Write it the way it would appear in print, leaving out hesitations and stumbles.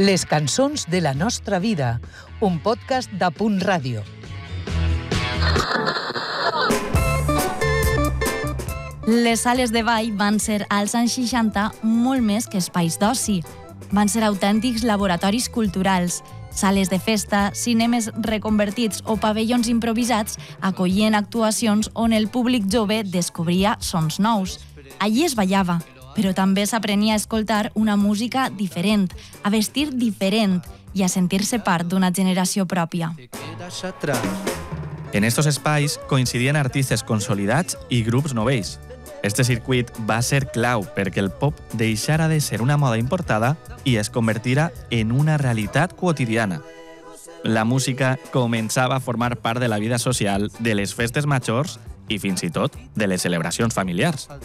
Les cançons de la nostra vida, un podcast d'Apunt Ràdio. Les sales de ball van ser als anys 60 molt més que espais d'oci. Van ser autèntics laboratoris culturals, sales de festa, cinemes reconvertits o pavellons improvisats acollien actuacions on el públic jove descobria sons nous. Allí es ballava, però també s'aprenia a escoltar una música diferent, a vestir diferent i a sentir-se part d'una generació pròpia. En estos espais coincidien artistes consolidats i grups novells. Este circuit va ser clau perquè el pop deixara de ser una moda importada i es convertira en una realitat quotidiana. La música començava a formar part de la vida social, de les festes majors i fins i tot de les celebracions familiars.